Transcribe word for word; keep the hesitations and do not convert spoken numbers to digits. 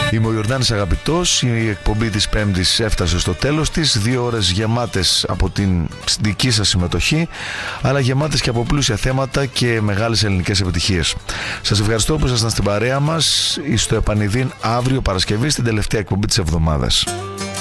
Είμαι ο Ιορδάνης Αγαπητός. Η εκπομπή της Πέμπτης έφτασε στο τέλος της. Δύο ώρες γεμάτες από την δική σας συμμετοχή, αλλά γεμάτες και από πλούσια θέματα και μεγάλες ελληνικές επιτυχίες. Σας ευχαριστώ που ήσασταν στην παρέα μας. Στο επανειδήν αύριο Παρασκευή, στην τελευταία εκπομπή της εβδομάδας.